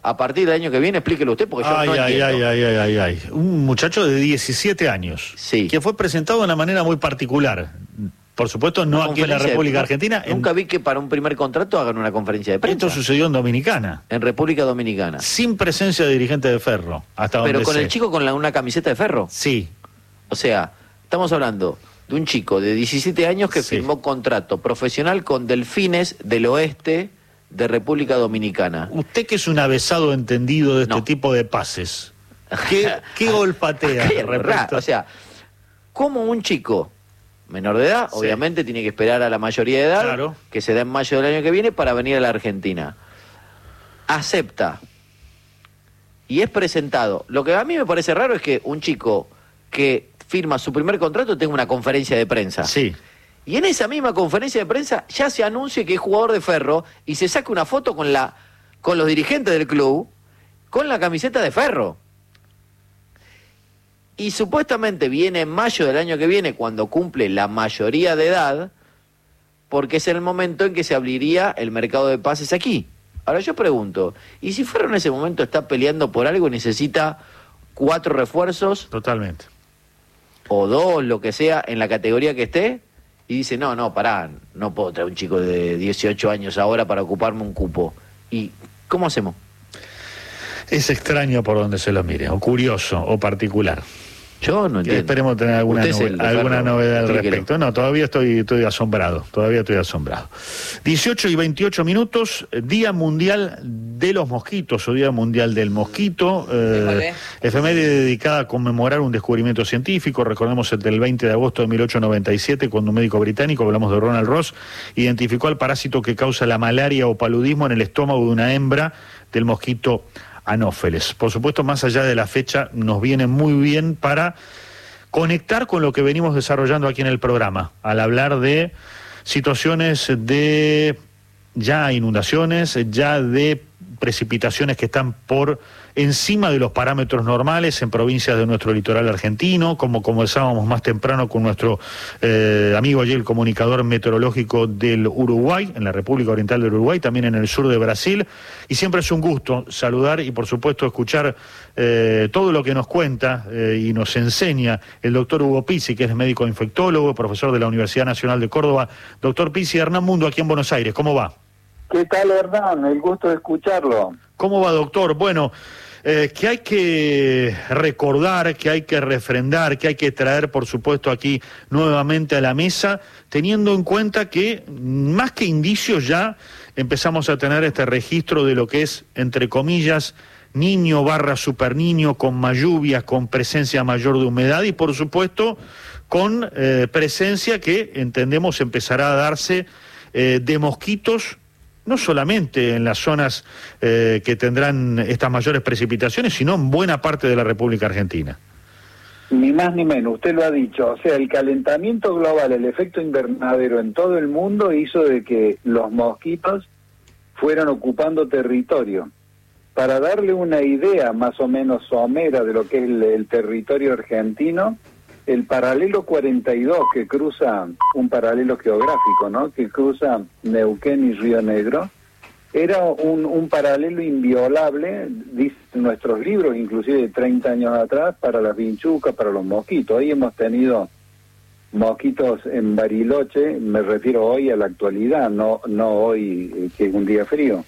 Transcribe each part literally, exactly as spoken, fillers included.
a partir del año que viene, explíquelo usted, porque yo ay, no ay, entiendo. Ay, ay, ay, ay, ay. Un muchacho de diecisiete años, sí. que fue presentado de una manera muy particular. Por supuesto, no aquí en la República Argentina. Nunca en... vi que para un primer contrato hagan una conferencia de prensa. Esto sucedió en Dominicana. En República Dominicana. Sin presencia de dirigente de Ferro, hasta donde Pero con sé. el chico con la, una camiseta de Ferro. Sí. O sea, estamos hablando de un chico de diecisiete años que sí. firmó contrato profesional con Delfines del Oeste de República Dominicana. Usted que es un avesado entendido de este no. tipo de pases, ¿qué, qué olfatea? O sea, como un chico menor de edad, sí. obviamente tiene que esperar a la mayoría de edad, claro. que se da en mayo del año que viene para venir a la Argentina. Acepta y es presentado. Lo que a mí me parece raro es que un chico que firma su primer contrato tenga una conferencia de prensa. Sí. Y en esa misma conferencia de prensa ya se anuncie que es jugador de Ferro y se saque una foto con la con los dirigentes del club con la camiseta de Ferro. Y supuestamente viene en mayo del año que viene, cuando cumple la mayoría de edad, porque es el momento en que se abriría el mercado de pases aquí. Ahora yo pregunto, ¿y si Ferro en ese momento está peleando por algo y necesita cuatro refuerzos? Totalmente. O dos, lo que sea, en la categoría que esté, y dice, no, no, pará, no puedo traer un chico de dieciocho años ahora para ocuparme un cupo. ¿Y cómo hacemos? Es extraño por donde se lo mire, o curioso, o particular. Yo no entiendo. Esperemos tener alguna, nove alguna novedad al respecto. No, todavía estoy, estoy asombrado, todavía estoy asombrado. dieciocho y veintiocho minutos, Día Mundial de los Mosquitos, o Día Mundial del Mosquito, eh, efeméride dedicada a conmemorar un descubrimiento científico. Recordemos el del veinte de agosto de mil ochocientos noventa y siete, cuando un médico británico, hablamos de Ronald Ross, identificó al parásito que causa la malaria o paludismo en el estómago de una hembra del mosquito Anófeles. Por supuesto, más allá de la fecha, nos viene muy bien para conectar con lo que venimos desarrollando aquí en el programa, al hablar de situaciones de ya inundaciones, ya de precipitaciones que están por encima de los parámetros normales en provincias de nuestro litoral argentino, como conversábamos más temprano con nuestro eh, amigo allí, el comunicador meteorológico del Uruguay, en la República Oriental del Uruguay, también en el sur de Brasil, y siempre es un gusto saludar y por supuesto escuchar eh, todo lo que nos cuenta eh, y nos enseña el doctor Hugo Pizzi, que es médico infectólogo, profesor de la Universidad Nacional de Córdoba. Doctor Pizzi, Hernán Mundo aquí en Buenos Aires, ¿cómo va? ¿Qué tal, Hernán? El gusto de escucharlo. ¿Cómo va, doctor? Bueno, eh, que hay que recordar, que hay que refrendar, que hay que traer, por supuesto, aquí nuevamente a la mesa, teniendo en cuenta que, más que indicios, ya empezamos a tener este registro de lo que es, entre comillas, niño barra super niño, con más lluvias, con presencia mayor de humedad y, por supuesto, con eh, presencia que entendemos empezará a darse eh, de mosquitos, no solamente en las zonas eh, que tendrán estas mayores precipitaciones, sino en buena parte de la República Argentina. Ni más ni menos, usted lo ha dicho. O sea, el calentamiento global, el efecto invernadero en todo el mundo hizo de que los mosquitos fueran ocupando territorio. Para darle una idea más o menos somera de lo que es el, el territorio argentino, el paralelo cuarenta y dos que cruza, un paralelo geográfico, ¿no?, que cruza Neuquén y Río Negro, era un, un paralelo inviolable, dicen nuestros libros, inclusive de treinta años atrás, para las vinchucas, para los mosquitos. Hoy hemos tenido mosquitos en Bariloche, me refiero hoy a la actualidad, no, no hoy eh, que es un día frío.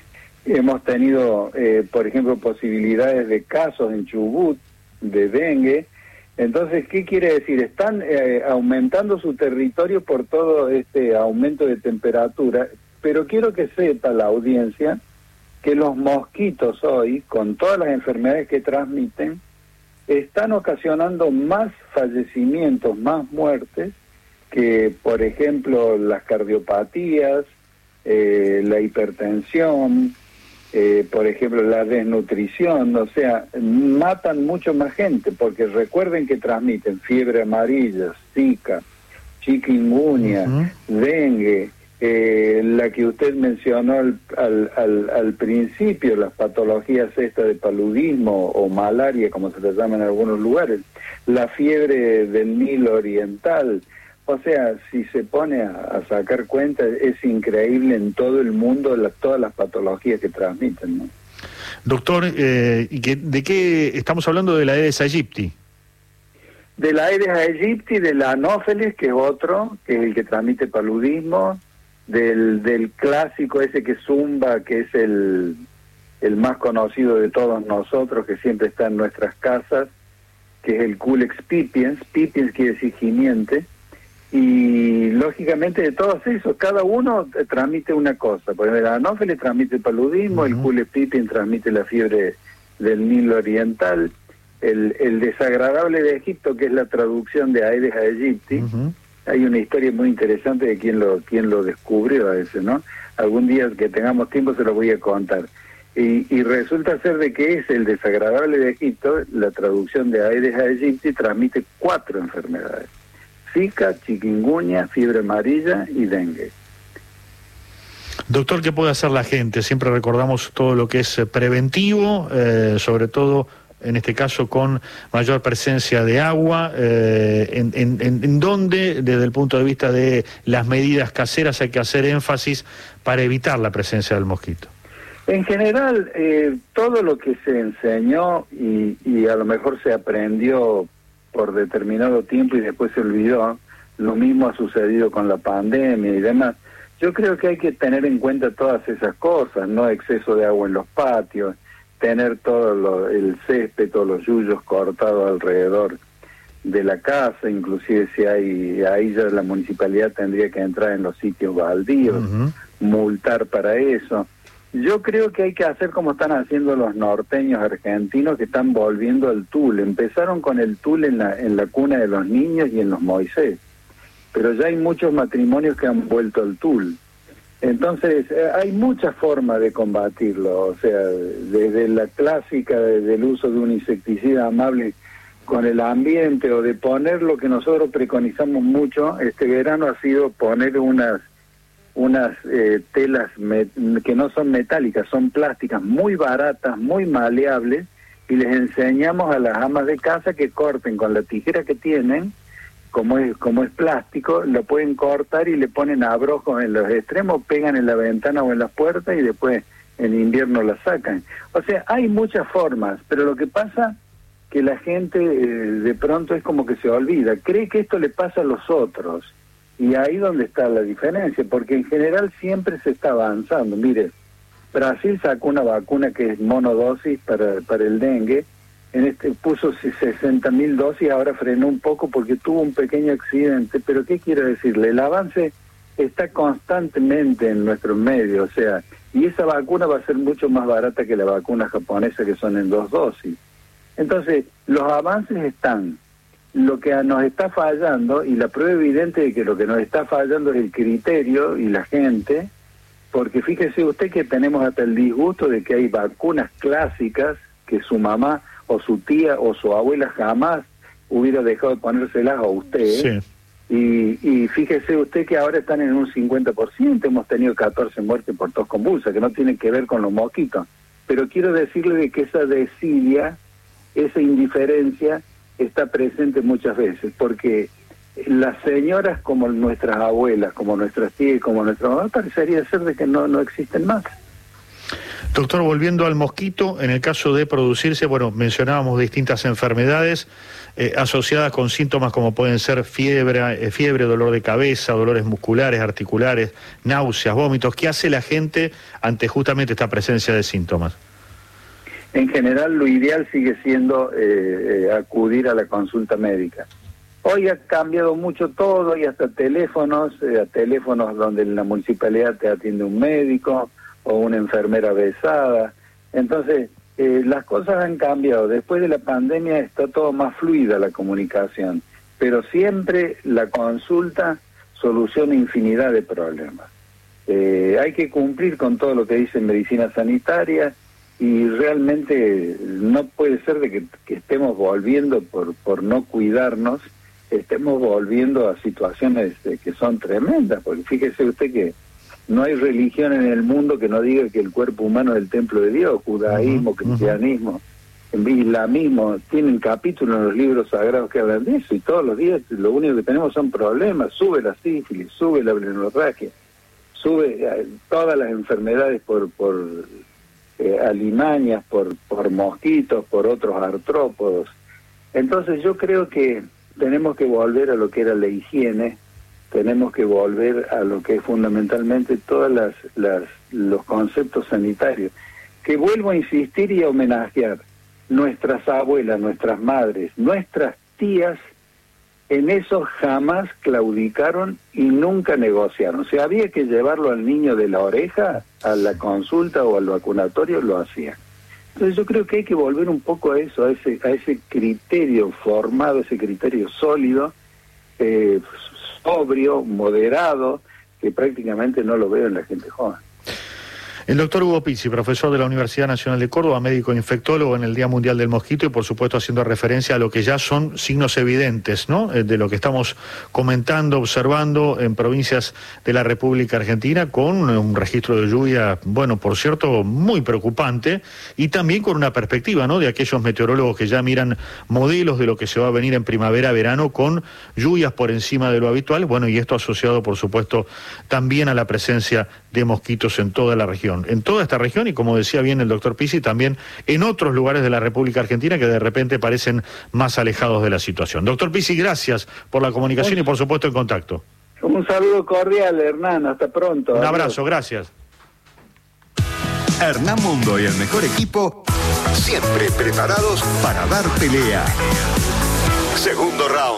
Hemos tenido, eh, por ejemplo, posibilidades de casos en Chubut, de dengue. Entonces, ¿qué quiere decir? Están eh, aumentando su territorio por todo este aumento de temperatura, pero quiero que sepa la audiencia que los mosquitos hoy, con todas las enfermedades que transmiten, están ocasionando más fallecimientos, más muertes, que, por ejemplo, las cardiopatías, eh, la hipertensión, Eh, por ejemplo, la desnutrición. O sea, matan mucho más gente, porque recuerden que transmiten fiebre amarilla, zika, chikungunya, uh-huh. dengue, eh, la que usted mencionó al, al, al, al principio, las patologías estas de paludismo o malaria, como se les llama en algunos lugares, la fiebre del Nilo Oriental. O sea, si se pone a, a sacar cuenta, es increíble en todo el mundo la, todas las patologías que transmiten, ¿no? Doctor, eh, ¿y que, de qué estamos hablando? De la Aedes aegypti. De la Aedes aegypti, de la Anófeles, que es otro, que es el que transmite paludismo, del, del clásico ese que zumba, que es el, el más conocido de todos nosotros, que siempre está en nuestras casas, que es el Culex pipiens. Pipiens quiere decir gimiente, y lógicamente de todos esos, cada uno transmite una cosa. Por ejemplo, la Anófeles transmite el paludismo, uh-huh. el Culex pipiens transmite la fiebre del Nilo Oriental, el, el desagradable de Egipto, que es la traducción de Aedes aegypti. Uh-huh. Hay una historia muy interesante de quién lo, quién lo descubrió a ese, ¿no? Algún día que tengamos tiempo se lo voy a contar. Y, y resulta ser de que es el desagradable de Egipto, la traducción de Aedes aegypti transmite cuatro enfermedades: Zika, chikungunya, fiebre amarilla y dengue. Doctor, ¿qué puede hacer la gente? Siempre recordamos todo lo que es preventivo, eh, sobre todo en este caso con mayor presencia de agua. Eh, en, en, en dónde, desde el punto de vista de las medidas caseras, hay que hacer énfasis para evitar la presencia del mosquito? En general, eh, todo lo que se enseñó y, y a lo mejor se aprendió por determinado tiempo y después se olvidó, lo mismo ha sucedido con la pandemia y demás. Yo creo que hay que tener en cuenta todas esas cosas, no exceso de agua en los patios, tener todo lo, el césped, todos los yuyos cortados alrededor de la casa, inclusive si hay, ahí ya la municipalidad tendría que entrar en los sitios baldíos, uh-huh. multar para eso. Yo creo que hay que hacer como están haciendo los norteños argentinos, que están volviendo al tul. Empezaron con el tul en la, en la cuna de los niños y en los Moisés, pero ya hay muchos matrimonios que han vuelto al tul. Entonces, eh, hay muchas formas de combatirlo, o sea, desde la clásica de, del uso de un insecticida amable con el ambiente, o de poner lo que nosotros preconizamos mucho este verano, ha sido poner unas unas eh, telas met que no son metálicas, son plásticas, muy baratas, muy maleables, y les enseñamos a las amas de casa que corten con la tijera que tienen, como es como es plástico, lo pueden cortar y le ponen abrojos en los extremos, pegan en la ventana o en las puertas y después en invierno la sacan. O sea, hay muchas formas, pero lo que pasa que la gente eh, de pronto es como que se olvida, cree que esto le pasa a los otros. Y ahí donde está la diferencia, porque en general siempre se está avanzando. Mire, Brasil sacó una vacuna que es monodosis para, para el dengue, en este puso sesenta mil dosis, ahora frenó un poco porque tuvo un pequeño accidente, pero ¿qué quiero decirle? El avance está constantemente en nuestros medios, o sea, y esa vacuna va a ser mucho más barata que la vacuna japonesa, que son en dos dosis. Entonces, los avances están. Lo que nos está fallando, y la prueba evidente de que lo que nos está fallando es el criterio y la gente, porque fíjese usted que tenemos hasta el disgusto de que hay vacunas clásicas que su mamá o su tía o su abuela jamás hubiera dejado de ponérselas a usted. Sí. Y, y fíjese usted que ahora están en un cincuenta por ciento, hemos tenido catorce muertes por tos convulsa, que no tienen que ver con los mosquitos. Pero quiero decirle de que esa desidia, esa indiferencia, está presente muchas veces, porque las señoras como nuestras abuelas, como nuestras tías, como nuestra mamá, parecería ser de que no, no existen más. Doctor, volviendo al mosquito, en el caso de producirse, bueno, mencionábamos distintas enfermedades eh, asociadas con síntomas como pueden ser fiebre, eh, fiebre, dolor de cabeza, dolores musculares, articulares, náuseas, vómitos. ¿Qué hace la gente ante justamente esta presencia de síntomas? En general, lo ideal sigue siendo eh, eh, acudir a la consulta médica. Hoy ha cambiado mucho todo, y hasta teléfonos, eh, teléfonos donde en la municipalidad te atiende un médico o una enfermera besada. Entonces, eh, las cosas han cambiado. Después de la pandemia está todo más fluida la comunicación, pero siempre la consulta soluciona infinidad de problemas. Eh, hay que cumplir con todo lo que dice medicina sanitaria, y realmente no puede ser de que, que estemos volviendo por, por no cuidarnos, estemos volviendo a situaciones de, que son tremendas, porque fíjese usted que no hay religión en el mundo que no diga que el cuerpo humano es el templo de Dios. Judaísmo, uh-huh, cristianismo, uh-huh. islamismo, tienen capítulos en los libros sagrados que hablan de eso, y todos los días lo único que tenemos son problemas. Sube la sífilis, sube la hemorragia, sube eh, todas las enfermedades por... por eh, alimañas, por, por mosquitos, por otros artrópodos. Entonces yo creo que tenemos que volver a lo que era la higiene, tenemos que volver a lo que es fundamentalmente todos las, las, los conceptos sanitarios, que vuelvo a insistir y a homenajear. Nuestras abuelas, nuestras madres, nuestras tías, en eso jamás claudicaron y nunca negociaron. O sea, había que llevarlo al niño de la oreja a la consulta o al vacunatorio, lo hacían. Entonces yo creo que hay que volver un poco a eso, a ese, a ese criterio formado, ese criterio sólido, eh, sobrio, moderado, que prácticamente no lo veo en la gente joven. El doctor Hugo Pizzi, profesor de la Universidad Nacional de Córdoba, médico infectólogo en el Día Mundial del Mosquito y por supuesto haciendo referencia a lo que ya son signos evidentes, ¿no?, de lo que estamos comentando, observando en provincias de la República Argentina, con un registro de lluvia, bueno, por cierto, muy preocupante, y también con una perspectiva, ¿no?, de aquellos meteorólogos que ya miran modelos de lo que se va a venir en primavera, verano, con lluvias por encima de lo habitual, bueno, y esto asociado, por supuesto, también a la presencia de mosquitos en toda la región. En toda esta región y, como decía bien el doctor Pizzi, también en otros lugares de la República Argentina que de repente parecen más alejados de la situación. Doctor Pizzi, gracias por la comunicación y por supuesto el contacto. Un saludo cordial, Hernán, hasta pronto. Un abrazo, gracias. Hernán Mundo y el mejor equipo, siempre preparados para dar pelea. Segundo round.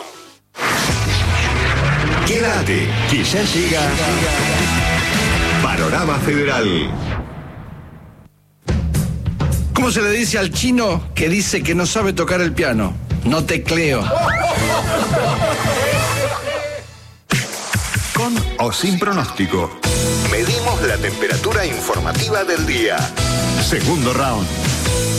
Quédate, que ya llega Panorama Federal. ¿Cómo se le dice al chino que dice que no sabe tocar el piano? No tecleo. Con o sin pronóstico, medimos la temperatura informativa del día. Segundo round.